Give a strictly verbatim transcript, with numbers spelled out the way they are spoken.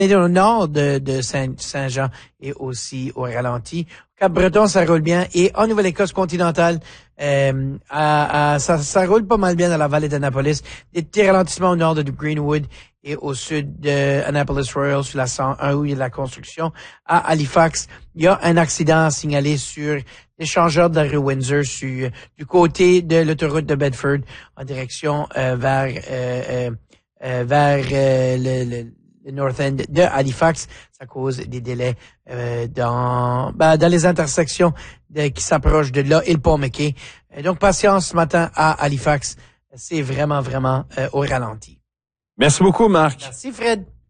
Et au nord de, de Saint, Saint-Jean et aussi au ralenti. Cap-Breton, ça roule bien. Et en Nouvelle-Écosse continentale, euh, à, à, ça, ça roule pas mal bien dans la vallée d'Annapolis. Des petits ralentissements au nord de Greenwood et au sud de Annapolis Royal sur la cent un où il y a de la construction. À Halifax, il y a un accident signalé sur l'échangeur de la rue Windsor sur, du côté de l'autoroute de Bedford en direction euh, vers euh, euh, vers euh, le, le le North End de Halifax. Ça cause des délais euh, dans ben, dans les intersections de, qui s'approchent de là et le pont McKay. Euh, donc, patience ce matin à Halifax. C'est vraiment, vraiment euh, au ralenti. Merci beaucoup, Marc. Merci, Fred.